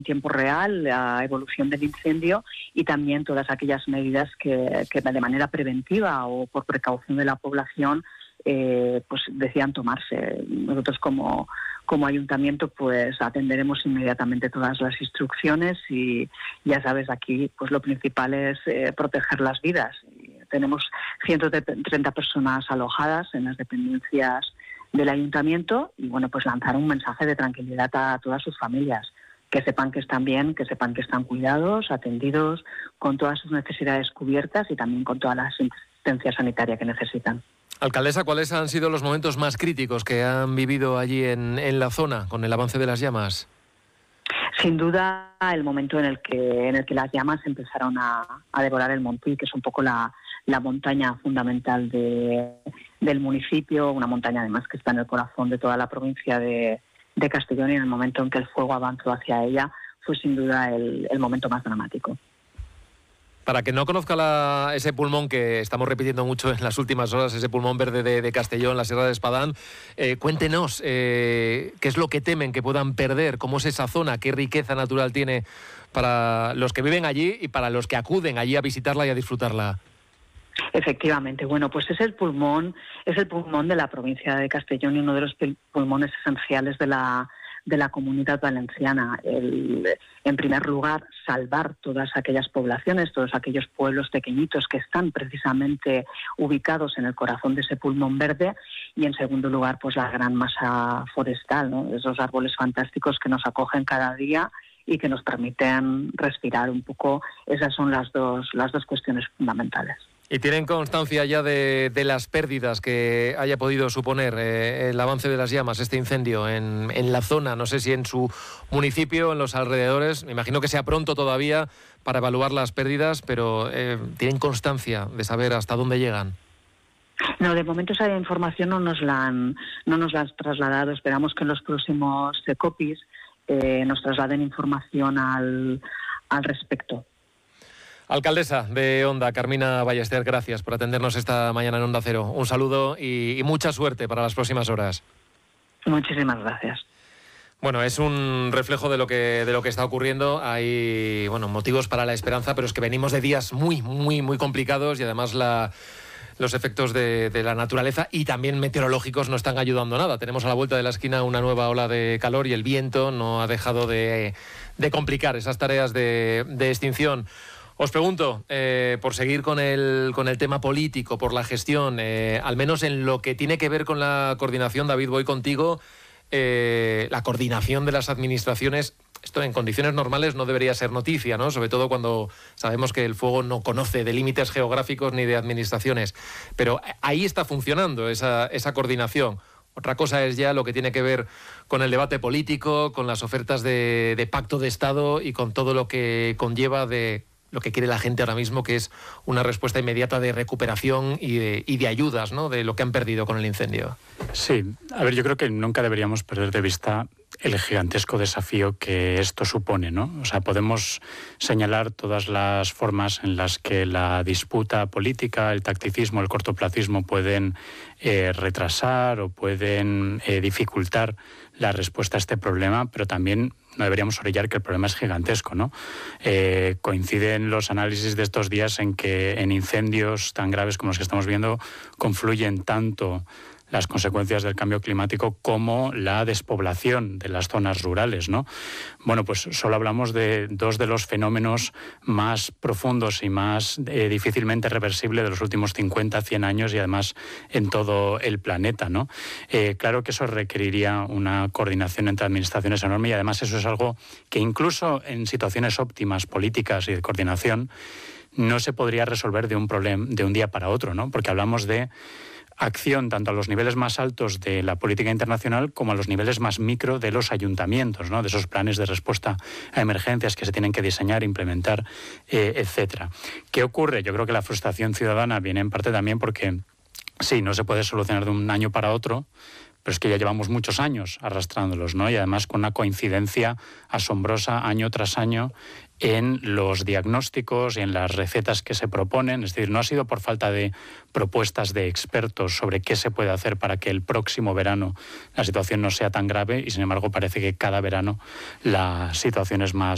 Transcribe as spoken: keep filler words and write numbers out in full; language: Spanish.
tiempo real la evolución del incendio y también todas aquellas medidas que, que de manera preventiva o por precaución de la población eh, pues decían tomarse. Nosotros como, como ayuntamiento pues atenderemos inmediatamente todas las instrucciones y ya sabes, aquí pues lo principal es eh, proteger las vidas. Tenemos ciento treinta personas alojadas en las dependencias del ayuntamiento y bueno, pues lanzar un mensaje de tranquilidad a todas sus familias, que sepan que están bien, que sepan que están cuidados, atendidos, con todas sus necesidades cubiertas y también con toda la asistencia sanitaria que necesitan. Alcaldesa, ¿cuáles han sido los momentos más críticos que han vivido allí en, en la zona con el avance de las llamas? Sin duda, el momento en el que en el que las llamas empezaron a, a devorar el Montí, que es un poco la, la montaña fundamental de, del municipio, una montaña además que está en el corazón de toda la provincia de, de Castellón, y en el momento en que el fuego avanzó hacia ella fue sin duda el, el momento más dramático. Para quien no conozca la, ese pulmón que estamos repitiendo mucho en las últimas horas, ese pulmón verde de, de Castellón, la Sierra de Espadán, eh, cuéntenos eh, qué es lo que temen que puedan perder, cómo es esa zona, qué riqueza natural tiene para los que viven allí y para los que acuden allí a visitarla y a disfrutarla. Efectivamente, bueno, pues es el pulmón, es el pulmón de la provincia de Castellón y uno de los pulmones esenciales de la de la Comunidad Valenciana. El, en primer lugar, salvar todas aquellas poblaciones, todos aquellos pueblos pequeñitos que están precisamente ubicados en el corazón de ese pulmón verde, y en segundo lugar, pues la gran masa forestal, ¿no? Esos árboles fantásticos que nos acogen cada día y que nos permiten respirar un poco. Esas son las dos, las dos cuestiones fundamentales. ¿Y tienen constancia ya de, de las pérdidas que haya podido suponer eh, el avance de las llamas, este incendio en, en la zona? No sé si en su municipio, en los alrededores. Me imagino que sea pronto todavía para evaluar las pérdidas, pero eh, ¿tienen constancia de saber hasta dónde llegan? No, de momento esa información no nos la han, no nos la han trasladado. Esperamos que en los próximos CECOPIs eh, nos trasladen información al, al respecto. Alcaldesa de Onda, Carmina Ballester, gracias por atendernos esta mañana en Onda Cero. Un saludo y, y mucha suerte para las próximas horas. Muchísimas gracias. Bueno, es un reflejo de lo que de lo que está ocurriendo. Hay, bueno, motivos para la esperanza, pero es que venimos de días muy, muy, muy complicados y además la... los efectos de, de la naturaleza y también meteorológicos no están ayudando nada. Tenemos a la vuelta de la esquina una nueva ola de calor y el viento no ha dejado de, de complicar esas tareas de, de extinción. Os pregunto, eh, por seguir con el, con el tema político, por la gestión, eh, al menos en lo que tiene que ver con la coordinación, David, voy contigo, eh, la coordinación de las administraciones. Esto en condiciones normales no debería ser noticia, ¿no? Sobre todo cuando sabemos que el fuego no conoce de límites geográficos ni de administraciones. Pero ahí está funcionando esa, esa coordinación. Otra cosa es ya lo que tiene que ver con el debate político, con las ofertas de, de pacto de Estado y con todo lo que conlleva de lo que quiere la gente ahora mismo, que es una respuesta inmediata de recuperación y de, y de ayudas, ¿no? De lo que han perdido con el incendio. Sí, a ver, yo creo que nunca deberíamos perder de vista el gigantesco desafío que esto supone, ¿no? O sea, podemos señalar todas las formas en las que la disputa política, el tacticismo, el cortoplacismo pueden eh, retrasar o pueden eh, dificultar la respuesta a este problema, pero también no deberíamos orillar que el problema es gigantesco, ¿no? Eh, coinciden los análisis de estos días en que en incendios tan graves como los que estamos viendo confluyen tanto las consecuencias del cambio climático como la despoblación de las zonas rurales, ¿no? Bueno, pues solo hablamos de dos de los fenómenos más profundos y más eh, difícilmente reversibles de los últimos cincuenta, cien años y además en todo el planeta, ¿no? Eh, claro que eso requeriría una coordinación entre administraciones enorme y además eso es algo que incluso en situaciones óptimas políticas y de coordinación no se podría resolver de un problema de un día para otro, ¿no? Porque hablamos de acción tanto a los niveles más altos de la política internacional como a los niveles más micro de los ayuntamientos, ¿no? De esos planes de respuesta a emergencias que se tienen que diseñar, implementar, eh, etcétera. ¿Qué ocurre? Yo creo que la frustración ciudadana viene en parte también porque sí, no se puede solucionar de un año para otro, pero es que ya llevamos muchos años arrastrándolos, ¿no? Y además con una coincidencia asombrosa año tras año en los diagnósticos y en las recetas que se proponen. Es decir, no ha sido por falta de propuestas de expertos sobre qué se puede hacer para que el próximo verano la situación no sea tan grave y, sin embargo, parece que cada verano la situación es más